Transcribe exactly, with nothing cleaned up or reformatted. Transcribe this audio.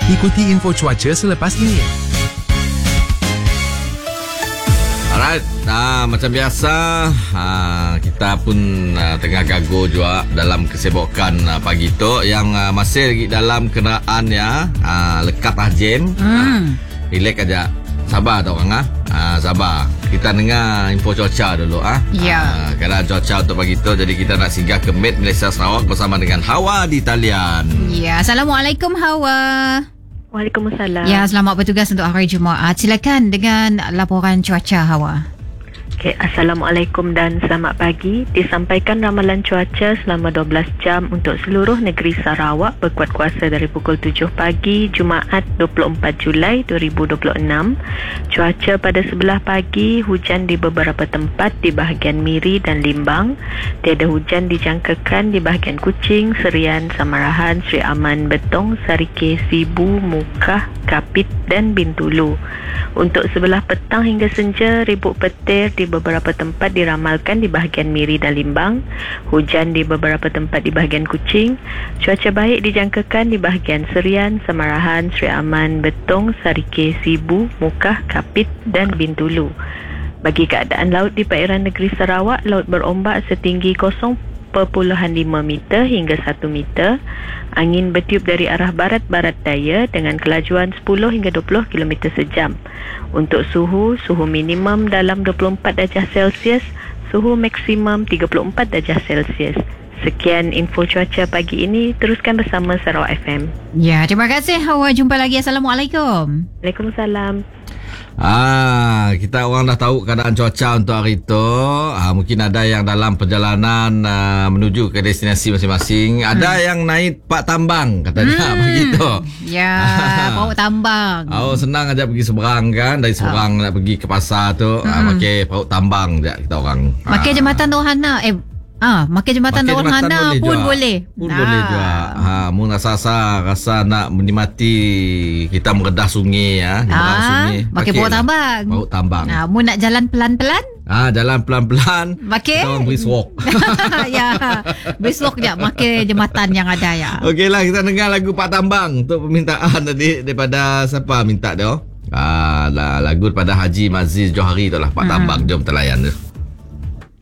Ikuti info cuaca selepas ini. Alright, nah, macam biasa uh, kita pun uh, tengah gago juga dalam kesibukan uh, pagi tu. Yang uh, masih lagi dalam kenderaan ya, uh, lekat lah jam. hmm. uh, Relax aja. Sabar tau orang ah. Uh, sabar. Kita dengar info cuaca dulu ah. Ya. Uh, keadaan cuaca untuk pagi tu. Jadi kita nak singgah ke Met Malaysia Sarawak bersama dengan Hawa di talian. Ya, Assalamualaikum Hawa. Waalaikumsalam. Ya, selamat bertugas untuk hari Jumaat. Silakan dengan laporan cuaca Hawa. Okay, Assalamualaikum dan selamat pagi. Disampaikan ramalan cuaca selama dua belas jam untuk seluruh negeri Sarawak berkuat kuasa dari pukul tujuh pagi Jumaat dua puluh empat Julai dua ribu dua puluh enam. Cuaca pada sebelah pagi, hujan di beberapa tempat di bahagian Miri dan Limbang. Tiada hujan dijangkakan di bahagian Kuching, Serian, Samarahan, Sri Aman, Betong, Sarike, Sibu, Mukah, Kapit dan Bintulu. Untuk sebelah petang hingga senja, ribut petir di beberapa tempat diramalkan di bahagian Miri dan Limbang. Hujan di beberapa tempat di bahagian Kuching. Cuaca baik dijangkakan di bahagian Serian, Samarahan, Sri Aman, Betong, Sarike, Sibu, Mukah, Kapit dan Bintulu. Bagi keadaan laut di perairan negeri Sarawak, laut berombak setinggi kosong perpuluhan lima meter hingga satu meter. Angin bertiup dari arah barat-barat daya dengan kelajuan sepuluh hingga dua puluh kilometer sejam. Untuk suhu, suhu minimum dalam dua puluh empat darjah Celsius, suhu maksimum tiga puluh empat darjah Celsius. Sekian info cuaca pagi ini. Teruskan bersama Sarawak F M. Ya, terima kasih Hawa. Jumpa lagi. Assalamualaikum. Waalaikumsalam. Ah, kita orang dah tahu keadaan cuaca untuk hari itu. Ah, mungkin ada yang dalam perjalanan uh, menuju ke destinasi masing-masing. Ada hmm. yang naik pak tambang katanya hmm. begitu. Ya, bawa tambang. Oh, senang aja pergi seberang kan. Dari seberang oh. nak pergi ke pasar tu, hmm. ah, pakai paut tambang je kita orang. Pakai ah. jembatan Rohana eh Ah, makan jembatan Nur Hana pun juga. boleh. Pun ah. boleh juga. Ha, mu rasa rasa nak menikmati kita meredah sungai ya, ah, sungai. Pakai bawa tambang. Bawa tambang. Ah, mu nak jalan pelan-pelan? Ah, jalan pelan-pelan. Pakai. Kita orang brisk walk. Ya. Brisk walk je pakai jembatan yang ada ya. Okeylah, kita dengar lagu Pak Tambang untuk permintaan tadi daripada siapa minta dia? Ah, lagu daripada Haji Maziz Johari itulah Pak hmm. Tambang. Jom kita layan tu.